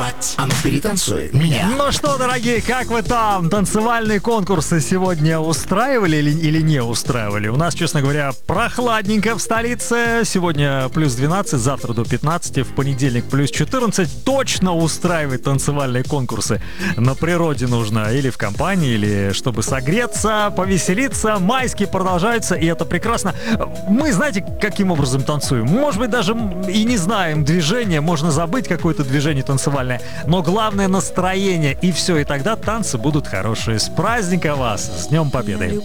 танцевать. А ну перетанцуй меня. Ну что, дорогие, как вы там? Танцевальные конкурсы сегодня устраивали или не устраивали? У нас, честно говоря, прохладненько в столице. Сегодня плюс 12, завтра до 15, в понедельник плюс 14. Точно устраивать танцевальные конкурсы на природе нужно. Или в компании, или чтобы согреться, повеселиться. Майские продолжаются, и это прекрасно. Мы, знаете, каким образом танцуем? Может быть, даже и не знаем движения, можно забыть какое-то движение танцевальное, но главное настроение, и все, и тогда танцы будут хорошие. С праздником вас! С Днем Победы!